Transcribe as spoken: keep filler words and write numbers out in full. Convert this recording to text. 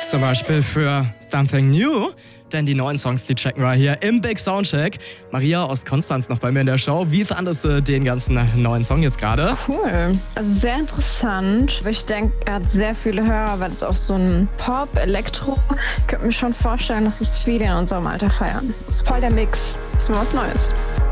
Zum Beispiel für Something New, denn die neuen Songs, die checken wir hier im Big Soundcheck. Maria aus Konstanz noch bei mir in der Show. Wie fandest du den ganzen neuen Song jetzt gerade? Cool. Also sehr interessant. Ich denke, er hat sehr viele Hörer, weil es auch so ein Pop, Elektro. Ich könnte mir schon vorstellen, dass es viele in unserem Alter feiern. Das ist voll der Mix. Das ist mal was Neues.